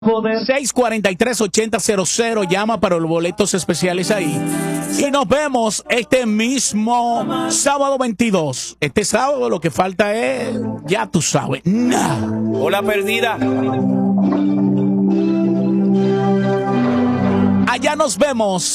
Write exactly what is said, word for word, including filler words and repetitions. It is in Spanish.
seis cuatro tres, ocho cero cero cero. Llama para los boletos especiales ahí. Y nos vemos este mismo sábado veintidós. Este sábado lo que falta es, ya tú sabes, nada. Hola perdida. Allá nos vemos.